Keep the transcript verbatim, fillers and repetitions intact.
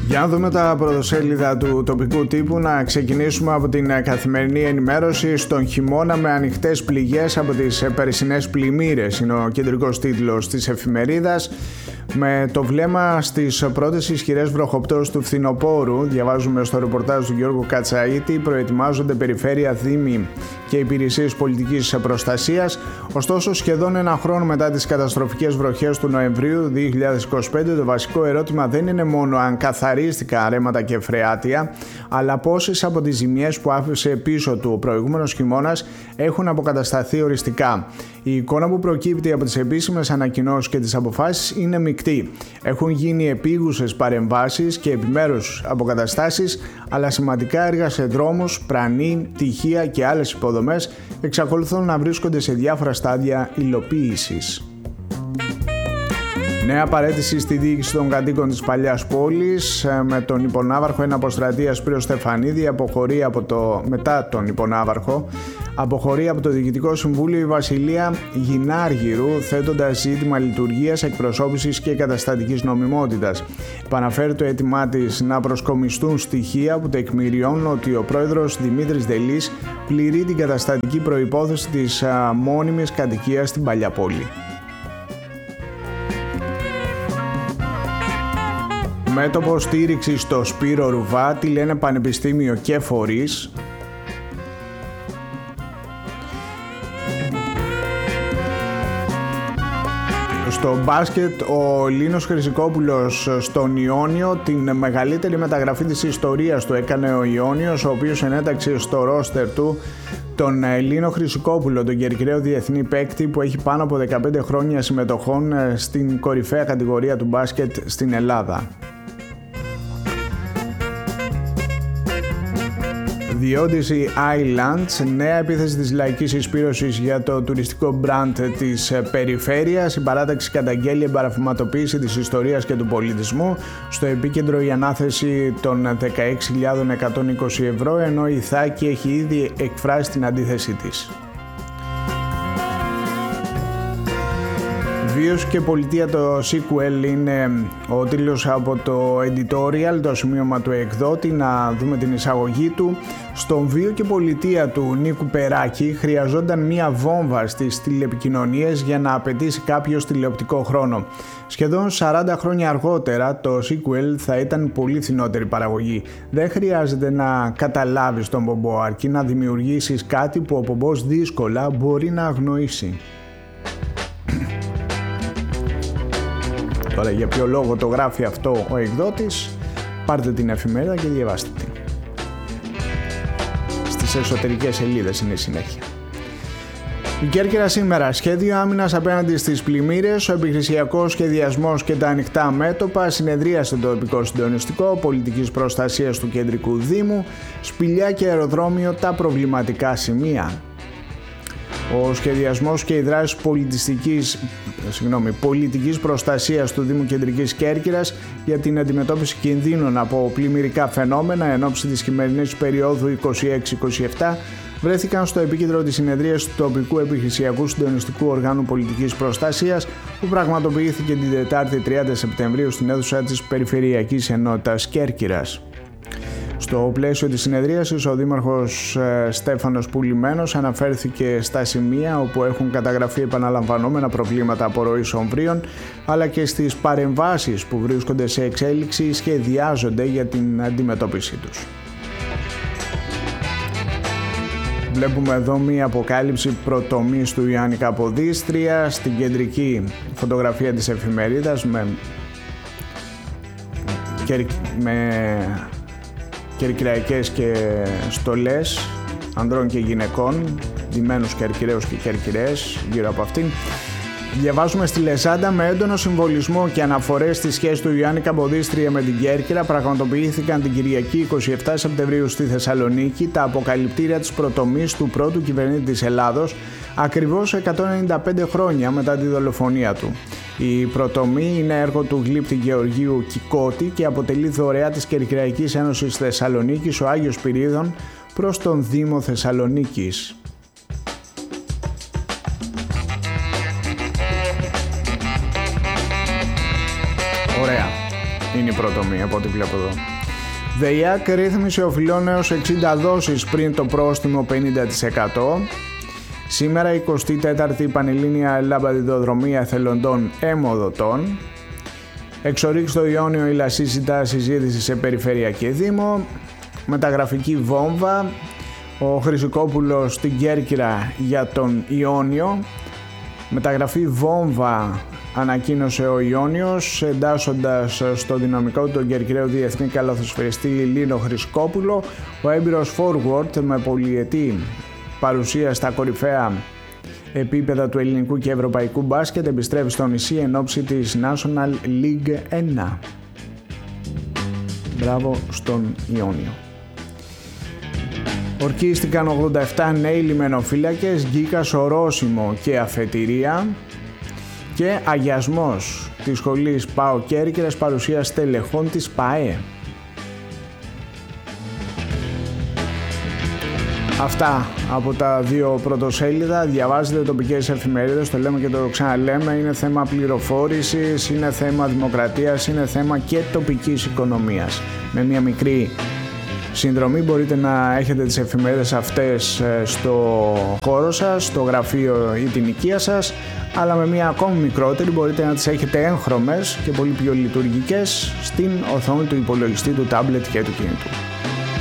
Για να δούμε τα πρωτοσέλιδα του τοπικού τύπου, να ξεκινήσουμε από την καθημερινή ενημέρωση. Στον χειμώνα με ανοιχτές πληγές από τις περσινές πλημμύρες είναι ο κεντρικός τίτλος της εφημερίδας. Με το βλέμμα στις πρώτες ισχυρές βροχοπτώσεις του φθινοπόρου, διαβάζουμε στο ρεπορτάζ του Γιώργου Κατσαΐτη, προετοιμάζονται περιφέρεια, δήμοι και υπηρεσίες πολιτικής προστασίας. Ωστόσο, σχεδόν ένα χρόνο μετά τις καταστροφικές βροχές του Νοεμβρίου δύο χιλιάδες είκοσι πέντε, το βασικό ερώτημα δεν είναι μόνο αν καθαρίστηκαν ρέματα και φρεάτια, αλλά πόσες από τις ζημιές που άφησε πίσω του ο προηγούμενος χειμώνας έχουν αποκατασταθεί οριστικά. Η εικόνα που προκύπτει από τις επίσημες ανακοινώσεις και τις αποφάσεις είναι μεικτή. Έχουν γίνει επίγουσες παρεμβάσεις και επιμέρους αποκαταστάσεις, αλλά σημαντικά έργα σε δρόμους, πρανή, τυχεία και άλλες υποδομές εξακολουθούν να βρίσκονται σε διάφορα στάδια υλοποίησης. Νέα παραίτηση στη διοίκηση των κατοίκων της παλιάς πόλης, με τον υπονάβαρχο ένα αποστρατεία Σπύρο Στεφανίδη αποχωρεί από το, μετά τον υπονάβαρχο αποχωρεί από το Διοικητικό Συμβούλιο η Βασιλεία Γινάργυρου, θέτοντας ζήτημα λειτουργίας, εκπροσώπησης και καταστατικής νομιμότητας. Επαναφέρει το αίτημά της να προσκομιστούν στοιχεία που τεκμηριώνουν ότι ο πρόεδρος Δημήτρης Δελής πληρεί την καταστατική προϋπόθεση της α, μόνιμης κατοικίας στην παλιά πόλη. Μέτωπο στήριξη στο Σπύρο Ρουβά, τι λένε πανεπιστήμιο και φορείς. Στο μπάσκετ, ο Λίνος Χρυσικόπουλος στον Ιόνιο, την μεγαλύτερη μεταγραφή της ιστορίας του έκανε ο Ιόνιος, ο οποίος ενέταξε στο ρόστερ του τον Λίνο Χρυσικόπουλο, τον κερκυραίο διεθνή παίκτη που έχει πάνω από δεκαπέντε χρόνια συμμετοχών στην κορυφαία κατηγορία του μπάσκετ στην Ελλάδα. The Odyssey Islands, νέα επίθεση της λαϊκής εισπύρωσης για το τουριστικό μπραντ της περιφέρειας. Η παράταξη καταγγέλει εμπαραφηματοποίηση της ιστορίας και του πολιτισμού. Στο επίκεντρο η ανάθεση των δεκαέξι χιλιάδες εκατόν είκοσι ευρώ, ενώ η Θάκη έχει ήδη εκφράσει την αντίθεσή της. Βίος και πολιτεία, το sequel είναι ο τίτλος από το editorial, το σημείωμα του εκδότη. Να δούμε την εισαγωγή του. Στον Βίο και πολιτεία του Νίκου Περάκη χρειαζόταν μία βόμβα στις τηλεπικοινωνίες για να απαιτήσει κάποιος τηλεοπτικό χρόνο. Σχεδόν σαράντα χρόνια αργότερα το sequel θα ήταν πολύ φθηνότερη παραγωγή. Δεν χρειάζεται να καταλάβεις τον πομπό, αρκεί να δημιουργήσεις κάτι που ο πομπός δύσκολα μπορεί να αγνοήσει. Τώρα για ποιο λόγο το γράφει αυτό ο εκδότης, πάρτε την εφημερίδα και διαβάστε την. Στις εσωτερικές σελίδες είναι η συνέχεια. Η Κέρκυρα σήμερα, σχέδιο άμυνας απέναντι στις πλημμύρες, ο επιχειρησιακός σχεδιασμός και τα ανοιχτά μέτωπα, συνεδρίασε το τοπικό συντονιστικό πολιτικής προστασίας του κεντρικού δήμου, σπηλιά και αεροδρόμιο τα προβληματικά σημεία. Ο σχεδιασμός και οι δράσεις πολιτιστικής, συγγνώμη, πολιτικής προστασίας του Δήμου Κεντρικής Κέρκυρας για την αντιμετώπιση κινδύνων από πλημμυρικά φαινόμενα εν ώψη της χειμερινής περίοδου είκοσι έξι είκοσι επτά βρέθηκαν στο επίκεντρο της συνεδρίας του τοπικού επιχειρησιακού συντονιστικού οργάνου πολιτικής προστασίας που πραγματοποιήθηκε την Τετάρτη τριάντα Σεπτεμβρίου στην αίθουσα της Περιφερειακής Ενότητας Κέρκυρας. Στο πλαίσιο της συνεδρίασης, ο Δήμαρχος ε, Στέφανος Πουλημένος αναφέρθηκε στα σημεία όπου έχουν καταγραφεί επαναλαμβανόμενα προβλήματα απορροής ομβρίων, αλλά και στις παρεμβάσεις που βρίσκονται σε εξέλιξη ή σχεδιάζονται για την αντιμετώπιση τους. Βλέπουμε εδώ μία αποκάλυψη προτομής του Ιωάννη Καποδίστρια στην κεντρική φωτογραφία της εφημερίδας με, με κερκυραϊκές και στολές ανδρών και γυναικών, ντυμένους κερκυραίους και κερκυρές γύρω από αυτήν. Διαβάζουμε στη Λεζάντα, με έντονο συμβολισμό και αναφορές στη σχέση του Ιωάννη Καποδίστρια με την Κέρκυρα, πραγματοποιήθηκαν την Κυριακή εικοστή εβδόμη Σεπτεμβρίου στη Θεσσαλονίκη τα αποκαλυπτήρια της προτομής του πρώτου κυβερνήτη της Ελλάδος, ακριβώς εκατόν ενενήντα πέντε χρόνια μετά τη δολοφονία του. Η προτομή είναι έργο του γλύπτη Γεωργίου Κικώτη και αποτελεί δωρεά της Κερκυραϊκής Ένωσης Θεσσαλονίκης ο Άγιος Πυρίδων προς τον Δήμο Θεσσαλονίκης. Ωραία. Είναι η πρώτο μη από ό,τι βλέπω εδώ. ΔΕΙΑΚ ρύθμισε οφειλών έως εξήντα δόσεις πριν το πρόστιμο πενήντα τοις εκατό. Σήμερα εικοστή τέταρτη Πανελλήνια Λαμπαδιδοδρομία Εθελοντών Αιμοδοτών. Εξορίξει στο Ιόνιο η Λασσή ζητά συζήτηση σε Περιφερειακή Δήμο. Μεταγραφική βόμβα. Ο Χρυσικόπουλος στην Κέρκυρα για τον Ιόνιο. Μεταγραφή βόμβα ανακοίνωσε ο Ιόνιος, εντάσσοντας στο δυναμικό του τον Κερκυραίο διεθνή καλαθοσφαιριστή Λίνο Χρυσικόπουλο. Ο έμπειρος forward με πολυετή παρουσία στα κορυφαία επίπεδα του ελληνικού και ευρωπαϊκού μπάσκετ επιστρέφει στο νησί εν ώψη της National League ένα. Μπράβο στον Ιόνιο. Ορκίστηκαν ογδόντα επτά νέοι λιμενοφύλακες, γκίκας, ορόσημο και αφετηρία. Και αγιασμός της σχολής ΠΑΟ Κέρκυρας παρουσία στελεχών της ΠΑΕ. Αυτά από τα δύο πρωτοσέλιδα. Διαβάζετε τοπικές εφημερίδες, το λέμε και το ξαναλέμε, είναι θέμα πληροφόρησης, είναι θέμα δημοκρατίας, είναι θέμα και τοπικής οικονομίας. Με μια μικρή συνδρομή μπορείτε να έχετε τις εφημερίδες αυτές στο χώρο σας, στο γραφείο ή την οικία σας, αλλά με μια ακόμη μικρότερη μπορείτε να τις έχετε έγχρωμες και πολύ πιο λειτουργικές στην οθόνη του υπολογιστή, του τάμπλετ και του κινητού.